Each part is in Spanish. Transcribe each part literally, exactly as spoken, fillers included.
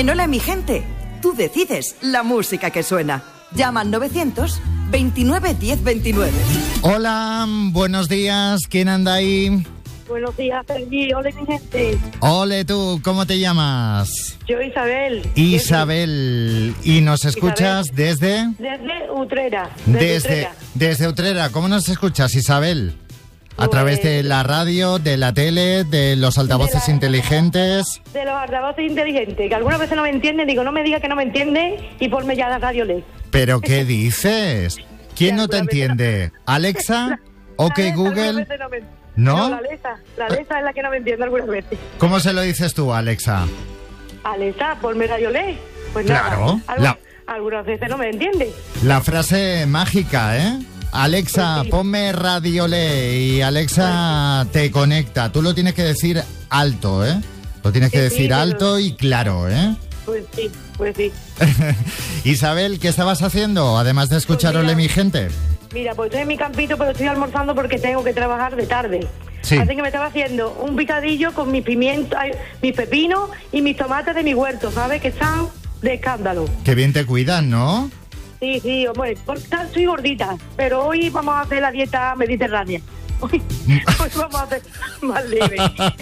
En Hola mi gente, tú decides la música que suena. Llama al novecientos veintinueve diez veintinueve. Hola, buenos días. ¿Quién anda ahí? Buenos días, Sergi. Hola, mi gente. Ole tú, ¿cómo te llamas? Yo, Isabel. Isabel. ¿Y nos escuchas Isabel. desde? Desde Utrera. Desde, Desde Utrera. Desde Utrera. ¿Cómo nos escuchas, Isabel? A Pues, través de la radio, de la tele, de los altavoces de la- inteligentes. De los altavoces inteligentes, que algunas veces no me entienden, digo, no me diga que no me entiende y ponme ya la radio L E D. ¿Pero qué dices? ¿Quién Ya, no te algunas veces entiende? ¿Alexa? ¿Ok, La Alexa algunas Google? veces no, me- ¿No? No, la Alexa. La Alexa es la que no me entiende algunas veces. ¿Cómo se lo dices tú, Alexa? Alexa, ponme radio L E D. Pues Claro, nada. Algu- la- Algunas veces no me entiende. La frase mágica, ¿eh? Alexa, Pues sí. ponme Radio Le y Alexa te conecta. Tú lo tienes que decir alto, ¿eh? Lo tienes que Sí, sí, decir pero- alto y claro, ¿eh? Pues sí, pues sí. Isabel, ¿qué estabas haciendo? Además de escuchar Pues mira. Ole mi gente. Mira, pues estoy en mi campito, pero estoy almorzando porque tengo que trabajar de tarde. Sí. Así que me estaba haciendo un picadillo con mi pimiento, ay, mis pepinos y mis tomates de mi huerto, ¿sabes? Que están de escándalo. Qué bien te cuidan, ¿no? Sí, sí, hombre, por- soy gordita, pero hoy vamos a hacer la dieta mediterránea. Hoy, hoy vamos a hacer más leve.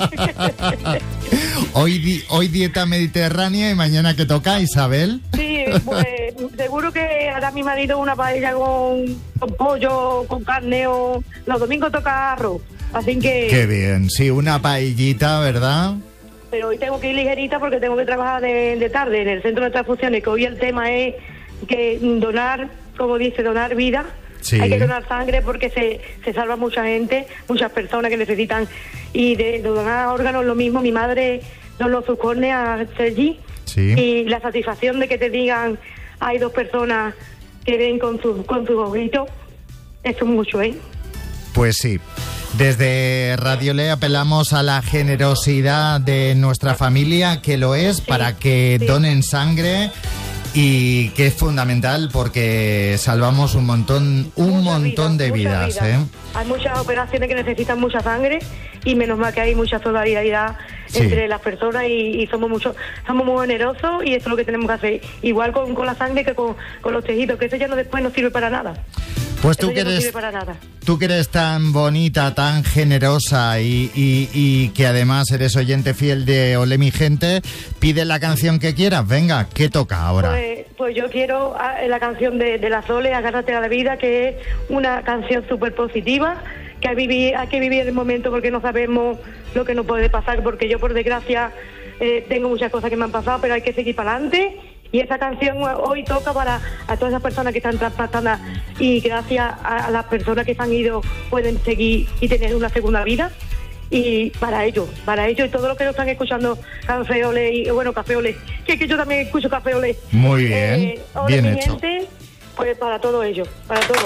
Hoy, di- hoy dieta mediterránea y mañana que toca, Isabel. Sí, pues seguro que hará mi marido una paella con, con pollo, con carne o los domingos toca arroz. Así que... Qué bien, sí, una paellita, ¿verdad? Pero hoy tengo que ir ligerita porque tengo que trabajar de, de tarde en el centro de transfusiones, que hoy el tema es que donar, como dice, donar vida. Sí. Hay que donar sangre porque se, se salva mucha gente, muchas personas que necesitan. Y de, de donar órganos lo mismo. Mi madre donó sus córneas a Sergi. Sí. Y la satisfacción de que te digan, hay dos personas que ven con sus con sus ojitos, eso es mucho, ¿eh? Pues sí. Desde Radio Le apelamos a la generosidad de nuestra familia, que lo es, Sí, para que sí. donen sangre y que es fundamental porque salvamos un montón, un Muchas montón de muchas vidas, ¿eh? Hay muchas operaciones que necesitan mucha sangre y menos mal que hay mucha solidaridad Sí. entre las personas y, y somos mucho, somos muy generosos y eso es lo que tenemos que hacer. Igual con, con la sangre que con, con los tejidos, que eso ya no después no sirve para nada. Pues tú Eso que ya no eres, sirve para nada. tú que eres tan bonita, tan generosa y, y, y que además eres oyente fiel de Ole mi gente, pide la canción que quieras. Venga, ¿qué toca ahora? Pues, pues yo quiero ah, la canción de, de la Sole, Agárrate a la vida, que es una canción súper positiva, que hay, vivir, hay que vivir el momento porque no sabemos lo que nos puede pasar, porque yo por desgracia eh, tengo muchas cosas que me han pasado, pero hay que seguir para adelante. Y esa canción hoy toca para a todas esas personas que están trasplantadas y gracias a, a las personas que se han ido pueden seguir y tener una segunda vida. Y para ellos, para ellos y todos los que nos están escuchando Café Ole y bueno, Café Ole, que, que yo también escucho Café Ole. Muy bien, Eh, Ole, bien mi hecho. gente, pues para todos ellos, para todos.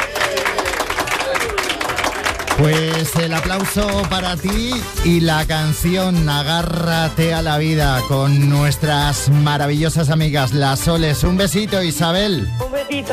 Pues el aplauso para ti y la canción Agárrate a la vida con nuestras maravillosas amigas las Soles. Un besito, Isabel. Un besito.